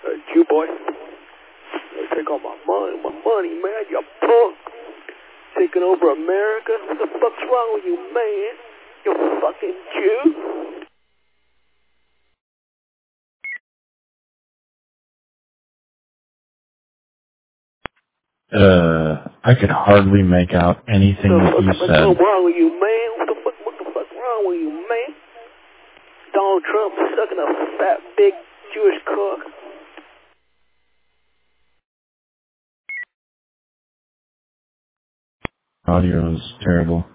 You boy. Take all my money, man. You punk. Taking over America. What the fuck's wrong with you, man? You fucking Jew. I could hardly make out anything that you said. What's wrong with you, man? What the fuck wrong with you, man? Donald Trump sucking a fat, big Jewish cock. Audio is terrible.